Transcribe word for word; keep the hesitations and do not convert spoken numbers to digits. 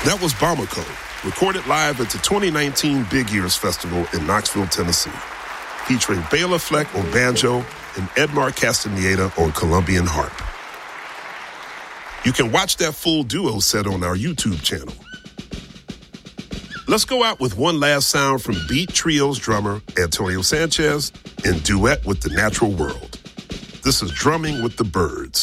That was Bamako, recorded live at the twenty nineteen Big Ears Festival in Knoxville, Tennessee, featuring Bela Fleck on banjo and Edmar Castaneda on Colombian harp. You can watch that full duo set on our YouTube channel. Let's go out with one last sound from Beat Trio's drummer, Antonio Sanchez, in duet with The Natural World. This is Drumming with the Birds.